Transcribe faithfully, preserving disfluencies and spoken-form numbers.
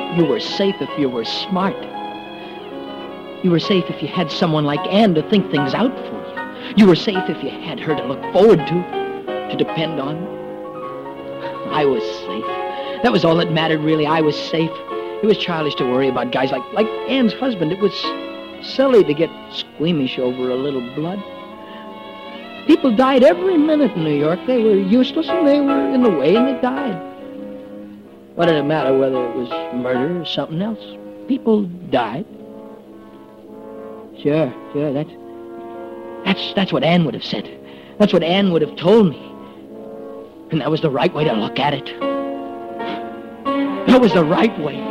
You were safe if you were smart. You were safe if you had someone like Anne to think things out for you. You were safe if you had her to look forward to, to depend on. I was safe. That was all that mattered, really. I was safe. It was childish to worry about guys like, like Anne's husband. It was silly to get squeamish over a little blood. People died every minute in New York. They were useless and they were in the way and they died. What did it matter whether it was murder or something else? People died. Sure, sure, that's, that's, that's what Anne would have said. That's what Anne would have told me. And that was the right way to look at it. That was the right way.